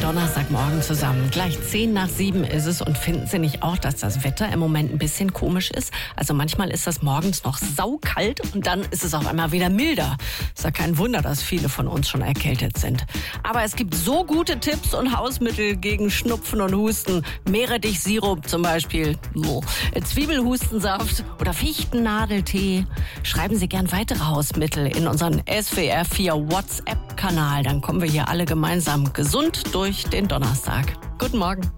Donnerstagmorgen zusammen. Gleich 6:50 ist es und finden Sie nicht auch, dass das Wetter im Moment ein bisschen komisch ist? Also manchmal ist das morgens noch saukalt und dann ist es auf einmal wieder milder. Ist ja kein Wunder, dass viele von uns schon erkältet sind. Aber es gibt so gute Tipps und Hausmittel gegen Schnupfen und Husten. Meerrettichsirup zum Beispiel, Zwiebelhustensaft oder Fichtennadeltee. Schreiben Sie gern weitere Hausmittel in unseren SWR4 WhatsApp-Kanal. Dann kommen wir hier alle gemeinsam gesund durch den Donnerstag. Guten Morgen.